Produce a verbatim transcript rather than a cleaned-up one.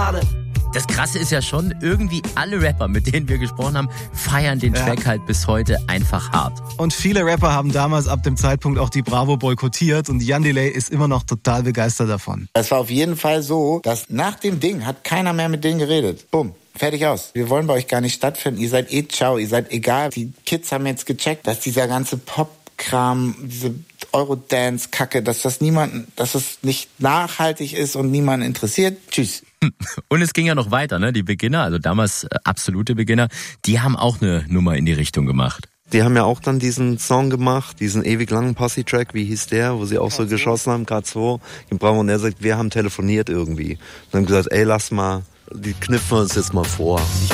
Parade. Das Krasse ist ja schon, irgendwie alle Rapper, mit denen wir gesprochen haben, feiern den Track ja. halt bis heute einfach hart. Und viele Rapper haben damals ab dem Zeitpunkt auch die Bravo boykottiert und Jan Delay ist immer noch total begeistert davon. Es war auf jeden Fall so, dass nach dem Ding hat keiner mehr mit denen geredet. Bumm. Fertig aus. Wir wollen bei euch gar nicht stattfinden. Ihr seid eh ciao, ihr seid egal. Die Kids haben jetzt gecheckt, dass dieser ganze Pop-Kram, diese Eurodance-Kacke, dass das niemanden, dass es nicht nachhaltig ist und niemanden interessiert. Tschüss. Und es ging ja noch weiter, ne? Die Beginner, also damals äh, absolute Beginner, die haben auch eine Nummer in die Richtung gemacht. Die haben ja auch dann diesen Song gemacht, diesen ewig langen Posse-Track, wie hieß der, wo sie auch so geschossen haben, K zwei. In Bravo, und er sagt, wir haben telefoniert irgendwie. Und haben gesagt, ey, lass mal, die knüpfen wir uns jetzt mal vor.